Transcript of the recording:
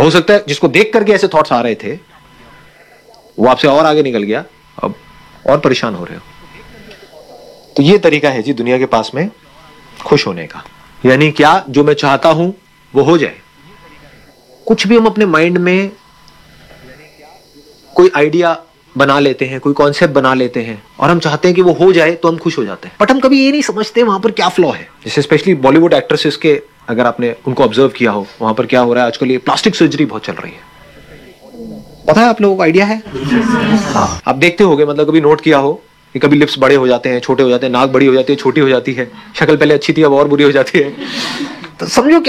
हो सकता है जिसको देख करके ऐसे थॉट्स आ रहे थे वो आपसे और आगे निकल गया, अब और परेशान हो रहे हो। तो ये तरीका है जी दुनिया के पास में खुश होने का, यानी क्या, जो मैं चाहता हूं वो हो जाए। कुछ भी हम अपने माइंड में कोई आइडिया बना लेते हैं, कोई कॉन्सेप्ट बना लेते हैं और हम चाहते हैं कि वो हो जाए तो हम खुश हो जाते हैं, बट हम कभी ये नहीं समझते वहां पर क्या फ्लॉ है। जैसे स्पेशली बॉलीवुड एक्ट्रेसेस के अगर आपने उनको ऑब्जर्व किया हो, वहां पर क्या हो रहा है आजकल, ये प्लास्टिक सर्जरी बहुत चल रही है। पता है आप लोगों को आइडिया है? हाँ, आप देखते होगे, मतलब कभी नोट किया हो कि कभी लिप्स बड़े हो जाते हैं, छोटे हो जाते हैं, नाक बड़ी हो जाती है, छोटी हो जाती है, शक्ल पहले अच्छी थी अब और बुरी हो जाती है। तो समझो